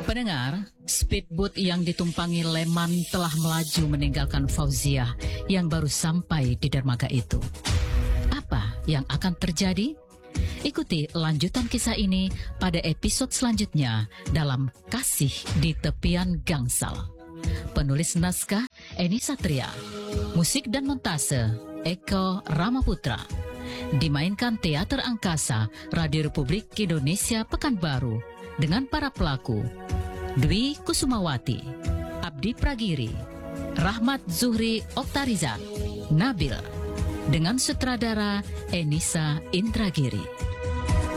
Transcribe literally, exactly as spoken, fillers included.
Pendengar, speedboat yang ditumpangi Leman telah melaju meninggalkan Fauziah yang baru sampai di dermaga itu. Apa yang akan terjadi? Ikuti lanjutan kisah ini pada episode selanjutnya dalam Kasih di Tepian Gangsal. Penulis naskah Eni Satria, musik dan montase Eko Ramaputra. Dimainkan Teater Angkasa Radio Republik Indonesia Pekanbaru dengan para pelaku Dwi Kusumawati, Abdi Pragiri, Rahmat Zuhri Oktarizan, Nabil, dengan sutradara Enisa Indragiri.